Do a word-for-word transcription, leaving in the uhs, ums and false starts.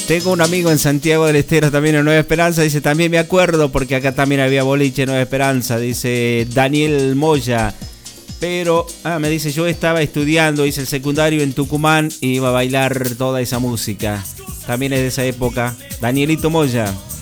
Tengo un amigo en Santiago del Estero, también en Nueva Esperanza, dice, también me acuerdo, porque acá también había boliche en Nueva Esperanza, dice Daniel Moya. Pero, ah, me dice, yo estaba estudiando, hice el secundario en Tucumán y iba a bailar toda esa música. También es de esa época. Danielito Moya.